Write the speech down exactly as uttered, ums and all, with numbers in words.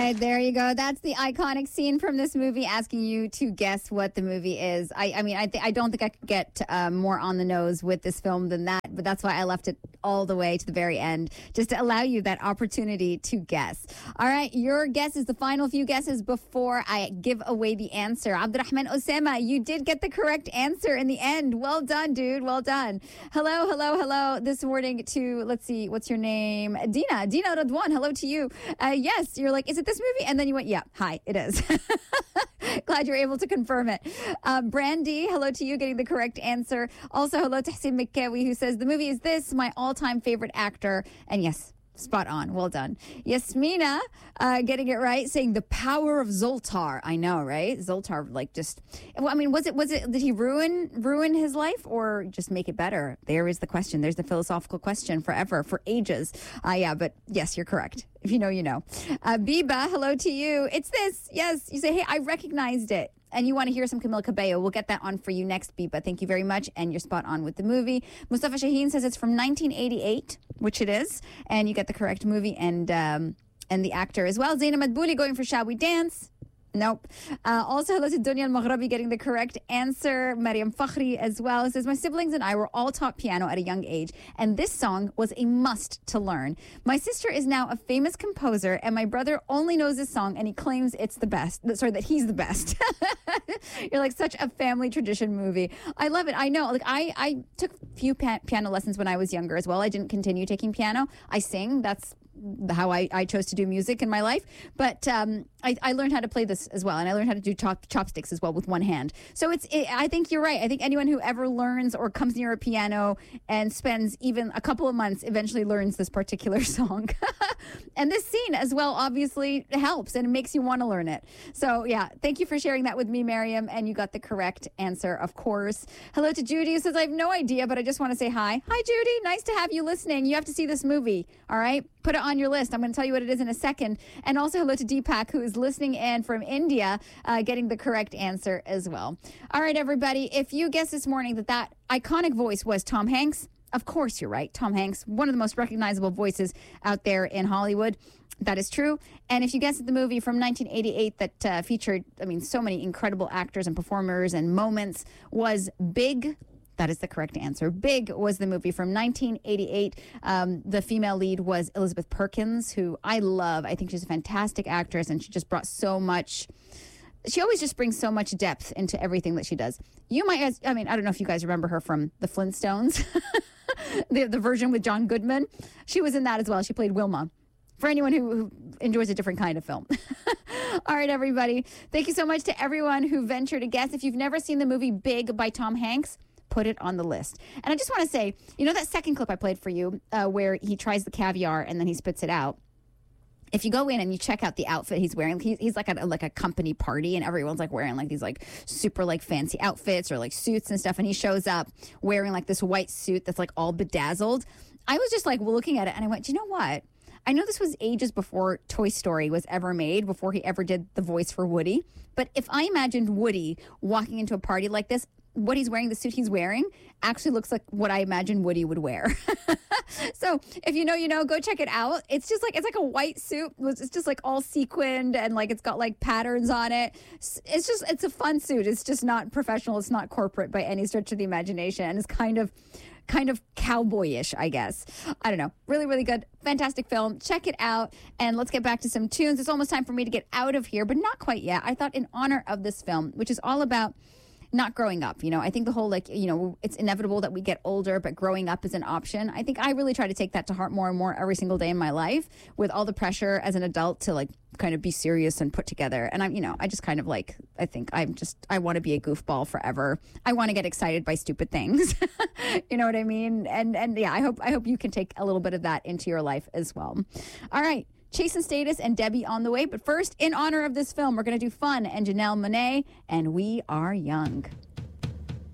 right, there you go. That's the iconic scene from this movie, asking you to guess what the movie is. I, I mean, I, th- I don't think I could get uh, more on the nose with this film than that, but that's why I left it all the way to the very end, just to allow you that opportunity to guess. All right, your guess is the final few guesses before I give away the answer. Abdurrahman Osema, you did get the correct answer in the end. Well done, dude. Well done. Hello, hello, hello. This morning to, let's see, what's your name? Dina. Dina Radwan, hello to you. Uh, yes, you're like, is it this movie? And then you went, yeah, hi, it is. Glad you're able to confirm it. Uh, Brandy, hello to you, getting the correct answer. Also, hello to Hassim Mekkawi, who says, the movie is this, my all-time favorite actor. And yes, spot on. Well done. Yasmina, uh, getting it right, saying the power of Zoltar. I know, right? Zoltar, like just, well, I mean, was it, was it, did he ruin, ruin his life or just make it better? There is the question. There's the philosophical question forever, for ages. Uh, yeah, but yes, you're correct. If you know, you know. Uh, Biba, hello to you. It's this. Yes. You say, hey, I recognized it. And you want to hear some Camila Cabello. We'll get that on for you next, Biba. Thank you very much. And you're spot on with the movie. Mustafa Shaheen says it's from nineteen eighty-eight, which it is. And you get the correct movie and um, and the actor as well. Zaina Madbouli going for Shall We Dance? Nope. Uh, also, hello to Dunya Al-Maghrabi getting the correct answer. Mariam Fakhri as well. It says, my siblings and I were all taught piano at a young age, and this song was a must to learn. My sister is now a famous composer, and my brother only knows this song, and he claims it's the best. Sorry, that he's the best. You're like such a family tradition movie. I love it. I know. Like I, I took a few pa- piano lessons when I was younger as well. I didn't continue taking piano. I sing. That's how I, I chose to do music in my life. But um, I, I learned how to play this as well. And I learned how to do chop, chopsticks as well with one hand. So it's it, I think you're right. I think anyone who ever learns or comes near a piano and spends even a couple of months eventually learns this particular song. And this scene as well obviously helps and it makes you want to learn it. So yeah, thank you for sharing that with me, Mariam. And you got the correct answer, of course. Hello to Judy, who says, I have no idea, but I just want to say hi. Hi, Judy. Nice to have you listening. You have to see this movie. All right. Put it on your list. I'm going to tell you what it is in a second. And also hello to Deepak, who is listening in from India, uh, getting the correct answer as well. All right, everybody. If you guessed this morning that that iconic voice was Tom Hanks, of course you're right. Tom Hanks, one of the most recognizable voices out there in Hollywood. That is true. And if you guessed the movie from nineteen eighty-eight that uh, featured, I mean, so many incredible actors and performers and moments, was Big. That is the correct answer. Big was the movie from nineteen eighty-eight. Um, the female lead was Elizabeth Perkins, who I love. I think she's a fantastic actress, and she just brought so much. She always just brings so much depth into everything that she does. You might, I mean, I don't know if you guys remember her from The Flintstones, the, the version with John Goodman. She was in that as well. She played Wilma. For anyone who, who enjoys a different kind of film. All right, everybody. Thank you so much to everyone who ventured a guess. If you've never seen the movie Big by Tom Hanks, put it on the list. And I just want to say, you know that second clip I played for you uh, where he tries the caviar and then he spits it out? If you go in and you check out the outfit he's wearing, he's, he's like at a, like a company party and everyone's like wearing like these like super like fancy outfits or like suits and stuff. And he shows up wearing like this white suit that's like all bedazzled. I was just like looking at it and I went, you know what? I know this was ages before Toy Story was ever made, before he ever did the voice for Woody. But if I imagined Woody walking into a party like this, what he's wearing, the suit he's wearing, actually looks like what I imagine Woody would wear. So if you know, you know, go check it out. It's just like, it's like a white suit. It's just like all sequined and like it's got like patterns on it. It's just, it's a fun suit. It's just not professional. It's not corporate by any stretch of the imagination. And it's kind of, kind of cowboyish, I guess. I don't know. Really, really good. Fantastic film. Check it out. And let's get back to some tunes. It's almost time for me to get out of here, but not quite yet. I thought in honor of this film, which is all about not growing up. You know, I think the whole, like, you know, it's inevitable that we get older, but growing up is an option. I think I really try to take that to heart more and more every single day in my life with all the pressure as an adult to like kind of be serious and put together. And I'm, you know, I just kind of like, I think I'm just, I want to be a goofball forever. I want to get excited by stupid things. You know what I mean? And, and yeah, I hope, I hope you can take a little bit of that into your life as well. All right. Chase and Status and Debbie on the way. But first, in honor of this film, we're going to do Fun and Janelle Monáe and We Are Young.